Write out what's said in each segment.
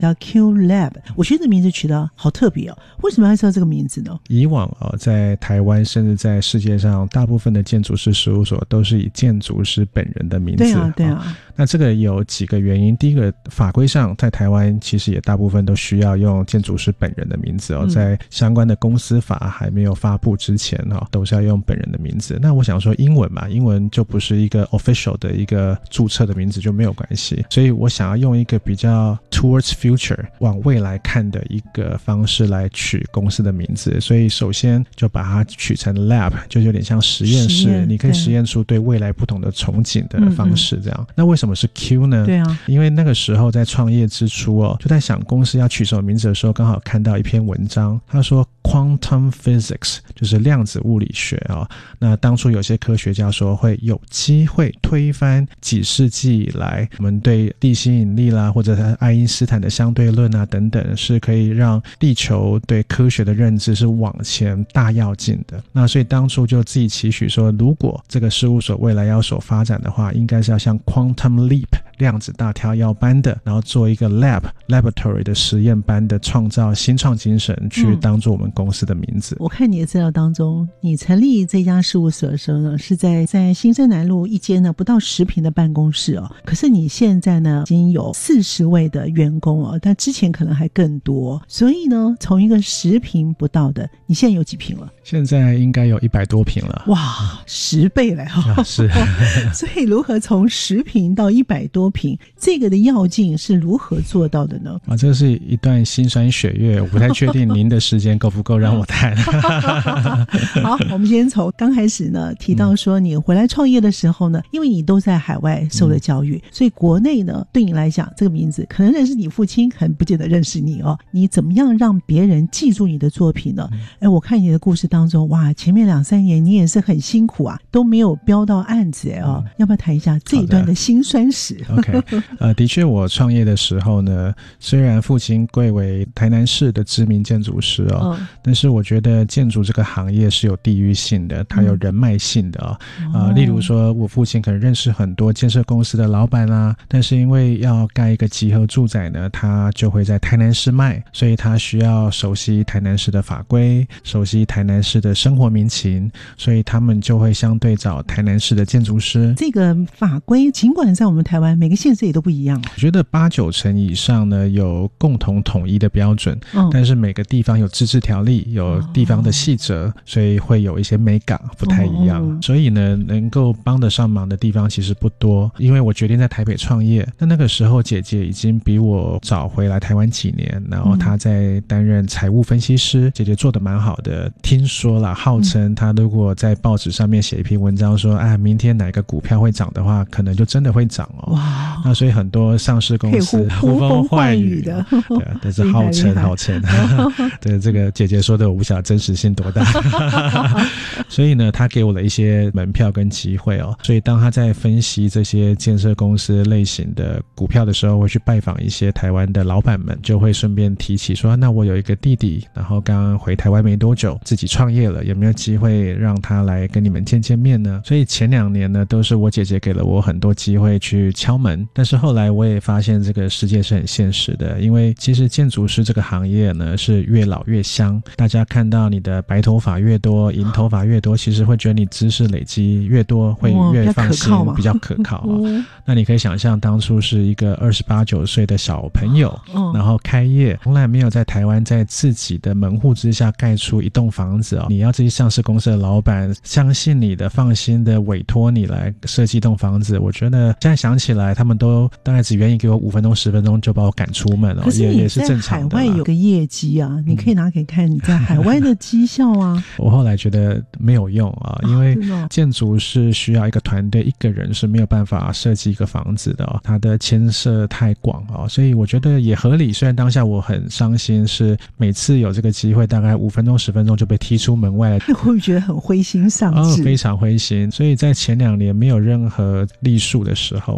叫 Q Lab， 我觉得这名字取得好特别哦，为什么要叫这个名字呢？ 以往在台湾甚至在世界上，大部分的建筑师事务所都是以建筑师本人的名字。 对啊。 那这个有几个原因，第一个，法规上在台湾其实也大部分都需要用建筑师本人的名字在相关的公司法还没有发布之前都是要用本人的名字。那我想说英文嘛，英文就不是一个 official 的一个注册的名字就没有关系，所以我想要用一个比较 towards future 往未来看的一个方式来取公司的名字，所以首先就把它取成 lab， 就有点像实验室，你可以实验出对未来不同的憧憬的方式这样。那为什么是 Q 呢？ 对啊， 因为那个时候在创业之初就在想公司要取什么名字的时候，刚好看到一篇文章，他说 Quantum Physics 就是量子物理学那当初有些科学家说会有机会推翻几世纪以来我们对地心引力啦，或者爱因斯坦的相对论啊等等，是可以让地球对科学的认知是往前大跃进的。那所以当初就自己期许说，如果这个事务所未来要所发展的话，应该是要像 Quantum Leap 量子大跳跃般的，然后做一个 laboratory 的实验般的创造新创精神，去当做我们公司的名字。 我看你的资料当中，你成立这家事务所的时候呢，是在新生南路一间呢不到10坪的办公室可是你现在呢已经有40位的员工但之前可能还更多，所以呢从一个10坪不到的，你现在有几坪了？ 现在应该有100多坪了。 哇，10倍了是所以如何从10坪到100多坪，这个的要进是如何做到的呢？ 这是一段辛酸血月，我不太确定您的时间够不够让我谈好，我们先从刚开始呢提到说，你回来创业的时候呢，因为你都在海外受了教育，所以国内呢对你来讲这个名字可能认识你父亲，可能不见得认识你你怎么样让别人记住你的作品呢？我看你的故事当中，哇，前面2-3年你也是很辛苦都没有标到案子要不要谈一下这一段的辛酸史 ？OK， 的确我创业的时候呢，虽然父亲贵为台南市的知名建筑师但是我觉得建筑这个行业是有地域性的，它有人脉性的例如说我父亲可能认识很多建设公司的老板啦，但是因为要盖一个集合住宅呢，他就会在台南市卖，所以他需要熟悉台南市的法规，熟悉台南市的生活民情，所以他们就会相对找台南市的建筑师。 这个法规尽管在我们台湾每个县市也都不一样， 我觉得8-9成以上呢有共同统一的标准，但是每个地方有自治条例，有地方的细则，所以会有一些美感不太一样所以呢能够帮得上忙的地方其实不多。因为我决定在台北创业，那个时候姐姐已经比我早回来台湾几年，然后她在担任财务分析师，姐姐做得蛮好的，听说啦，号称她如果在报纸上面写一篇文章说明天哪个股票会涨的话，可能就真的会涨哇， 那所以很多上市公司呼风唤雨的对，但是号称对，这个姐姐说的我不晓得真实性多大所以呢她给我了一些门票跟机会所以当她在分析这些建设公司类型的股票的时候，会去拜访一些台湾的老板们，就会顺便提起说，那我有一个弟弟，然后刚刚回台湾没多久，自己创业了，有没有机会让他来跟你们见见面呢？所以前2年呢都是我姐姐给了我很多机会去敲门，但是后来我也发现这个世界是很现实的，因为其实建筑师这个行业呢是越老越香，大家看到你的白头发越多，银头发越多，其实会觉得你知识累积越多会越放心，比较可靠那你可以想象当初是一个28-29岁的小朋友然后开业，从来没有在台湾在自己的门户之下盖出一栋房子你要这些上市公司的老板相信你的，放心的委托你来设计一栋房子，我觉得现在想起来他们都大概只愿意给我5分钟10分钟就把我赶出门可是也是正常的。 海外有个业绩你可以拿给看你在海外的绩效我后来觉得没有用因为建筑是需要一个团队，一个人是没有办法设计一个房子的它的牵涉太广所以我觉得也合理。虽然当下我很伤心，是每次有这个机会大概5分钟10分钟就被踢出门外， 会不会觉得很灰心丧志？ 非常灰心。所以在前2年没有任何立树的时候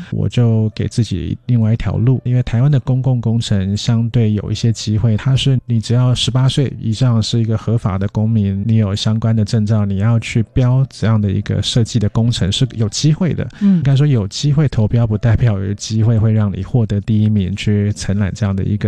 我就给自己另外一条路，因为台湾的公共工程相对有一些机会，它是你只要18岁以上是一个合法的公民，你有相关的证照，你要去标这样的一个设计的工程是有机会的。应该说有机会投标不代表有机会会让你获得第一名去承揽这样的一个